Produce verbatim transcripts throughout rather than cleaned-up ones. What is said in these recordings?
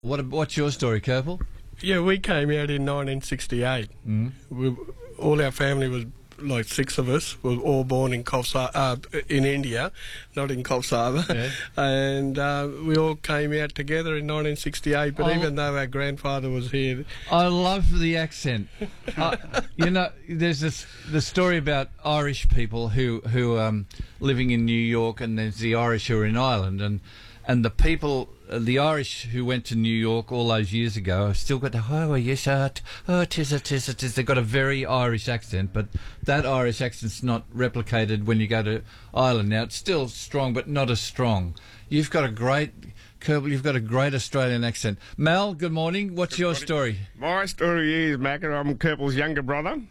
What? What's your story, Kerpel? Yeah, we came out in nineteen sixty-eight. Mm. We, all our family was like six of us were all born in Coffs uh, in India, not in Coffs Harbour, Yeah. and uh, we all came out together in nineteen sixty-eight. But Oh. even though our grandfather was here, I love the accent. uh, you know, there's this the story about Irish people who who um living in New York, and there's the Irish who are in Ireland, and and the people, uh, the Irish who went to New York all those years ago, have still got the oh yes, uh, t- oh tis a tis a tis. They've got a very Irish accent, but that Irish accent's not replicated when you go to Ireland. Now it's still strong, but not as strong. You've got a great. Kerpel, you've got a great Australian accent. Mal, good morning. What's Good your morning. story? My story is, Macca, I'm Kerpel's younger brother.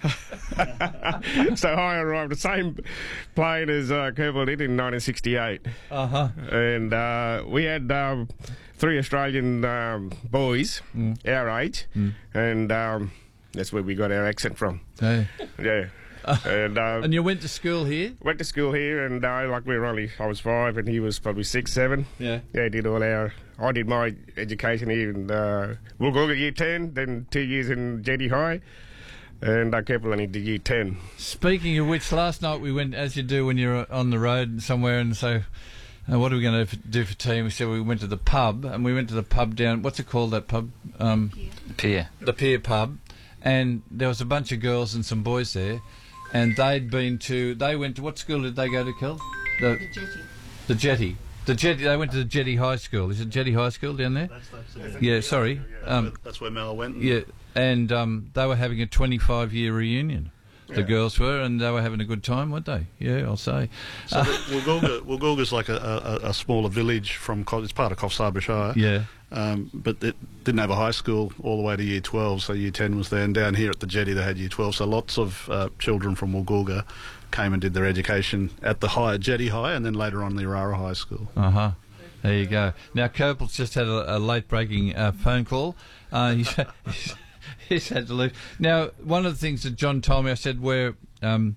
So I arrived the same plane as uh, Kerpel did in nineteen sixty-eight. Uh-huh. And uh, we had um, three Australian um, boys Mm. our age, Mm. and um, that's where we got our accent from. Hey. Yeah. and uh, And you went to school here? went to school here, and uh, like we were only, I was five, and he was probably six, seven. Yeah. Yeah, did all our. I did my education here in uh, Woolgoolga year ten, then two years in Jetty High, and I kept only to year ten. Speaking of which, last night we went, as you do when you're on the road somewhere, and so, uh, what are we going to do for tea? And we said we went to the pub, and we went to the pub down, what's it called, that pub? Um, Pier. the Pier pub, and there was a bunch of girls and some boys there, and they'd been to, they went to, what school did they go to, Kel? The, The jetty. the Jetty. The Jetty, they went to the Jetty High School. Is it Jetty High School down there? That's, that's, Yeah, sorry. Um, that's where Mel went. Yeah, and um, they were having a twenty-five year reunion. The Yeah. girls were, and they were having a good time, weren't they? Yeah, I'll say. So Uh, the, Woolgoolga, Woolgoolga's like a, a, a smaller village from, Co- it's part of Coffs Harbour Shire. yeah. Um, but it didn't have a high school all the way to year twelve, so year ten was there. And down here at the Jetty, they had year twelve. So lots of uh, children from Woolgoolga came and did their education at the high, Jetty High, and then later on the Urara High School. Uh huh. There you go. Now, Kerpel's just had a, a late breaking uh, phone call. Uh, he's, he's, he's had to leave. Now, one of the things that John told me, I said, where. Um,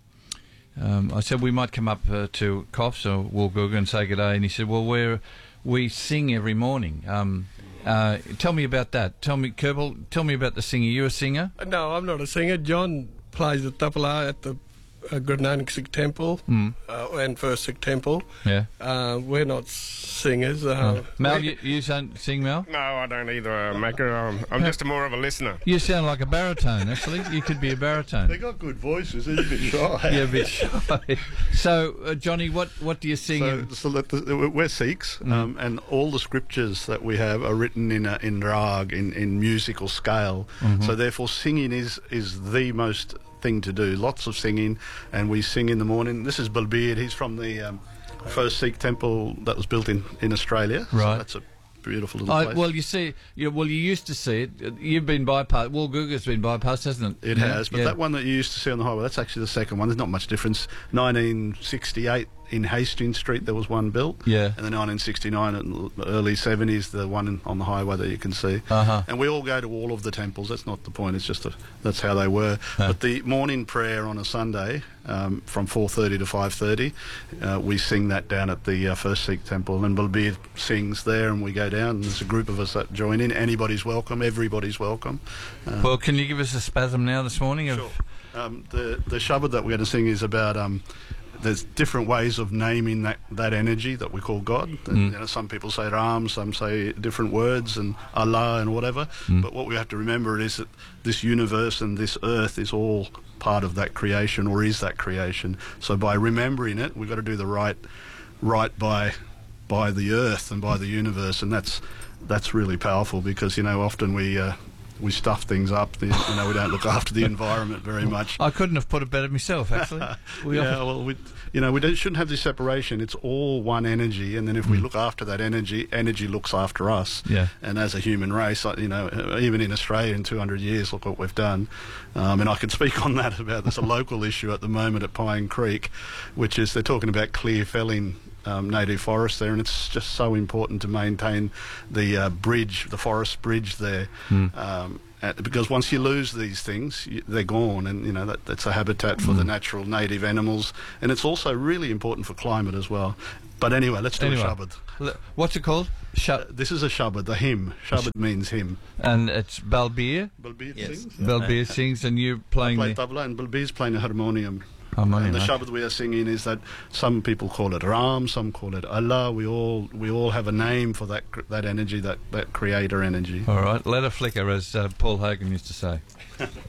um, I said we might come up uh, to Coffs or Woolgoolga and say good day, and he said, well, we're, we sing every morning. Um, uh, tell me about that. Tell me, Kerpel, tell me about the singing. You a singer? no, I'm not a singer. John plays the tabla at the uh, Good Nanak Sikh Temple Mm. uh, and First Sikh Temple. Yeah. Uh, we're not singers. Uh, Oh. Mel, we- you, you don't sing, Mel? No, I don't either, uh, Macca. I'm, I'm just more of a listener. You sound like a baritone, actually. You could be a baritone. They got good voices, they're a bit shy. Yeah, a bit shy. So, uh, Johnny, what, what do you sing? So, in- so that the, we're Sikhs, um, and all the scriptures that we have are written in a, in rag, in, in musical scale. So therefore, singing is is the most thing to do. Lots of singing, and we sing in the morning. This is Balbir. He's from the um, first Sikh temple that was built in in Australia. So Right. that's a beautiful little I, place. well, you see, you, well, you used to see it. You've been bypassed. Woolgoolga's been bypassed, hasn't it? It Yeah, has, but yeah. that one that you used to see on the highway, that's actually the second one. There's not much difference. nineteen sixty-eight in Hastings Street, there was one built. Yeah. And then nineteen sixty-nine, in the early seventies, the one in, on the highway that you can see. Uh-huh. And we all go to all of the temples. That's not the point. It's just a, that's how they were. Huh. But the morning prayer on a Sunday, um, from four thirty to five thirty, uh, we sing that down at the uh, First Sikh Temple. And Balbir sings there, and we go down. And there's a group of us that join in. Anybody's welcome. Everybody's welcome. Uh, Well, can you give us a spasm now this morning? Of, Sure. Um, the the shabad that we're going to sing is about um, there's different ways of naming that, that energy that we call God. And, you know, some people say Ram, some say different words, and Allah and whatever. But what we have to remember is that this universe and this earth is all part of that creation, or is that creation. So by remembering it, we've got to do the right right by by the earth and by the universe, and that's that's really powerful, because you know often we. Uh, we stuff things up. The, you know, we don't look after the environment very much. I couldn't have put it better myself, actually. We yeah, often- well, we, you know, we don't, shouldn't have this separation. It's all one energy, and then if we look after that energy, energy looks after us. Yeah. And as a human race, like, you know, even in Australia in two hundred years, look what we've done. Um, and I can speak on that about there's a local issue at the moment at Pine Creek, which is they're talking about clear felling um, native forest there, and it's just so important to maintain the uh, bridge, the forest bridge there. Um, Uh, because once you lose these things, you, they're gone, and you know that, that's a habitat for mm. the natural native animals, and it's also really important for climate as well. But anyway, let's do anyway, a shabad. L- what's it called? Sh- uh, this is a shabad, the hymn. Shabad means hymn. And it's Balbir? Balbir yes. sings. Balbir Yeah. sings, and you're playing I play the... tabla, and Balbir's playing a harmonium. harmonium. And the right? shabad we are singing is that some people call it Ram, some call it Allah. We all we all have a name for that cr- that energy, that, that creator energy. All right, let her flicker, as uh, Paul Hogan used to say.